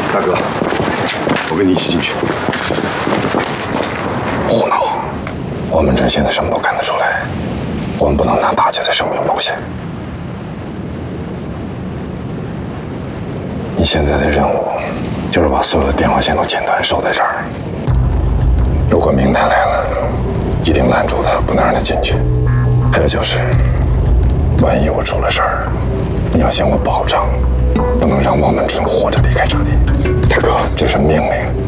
大哥，我跟你一起进去。 胡闹！我们这现在什么都干得出来，我们不能拿大姐的生命冒险。你现在的任务就是把所有的电话线都剪断，守在这儿。如果明太来了，一定拦住他，不能让他进去。还有就是，万一我出了事儿，你要向我保证，不能让王文春活着离开这里。大哥，这是命令。